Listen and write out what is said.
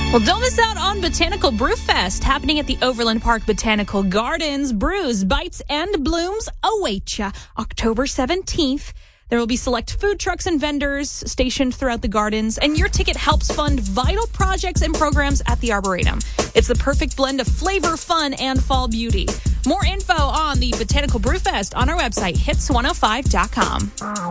Well, don't miss out on Botanical Brew Fest happening at the Overland Park Botanical Gardens. Brews, bites, and blooms await you October 17th. There will be select food trucks and vendors stationed throughout the gardens, and your ticket helps fund vital projects and programs at the Arboretum. It's the perfect blend of flavor, fun, and fall beauty. More info on the Botanical Brew Fest on our website, hits105.com.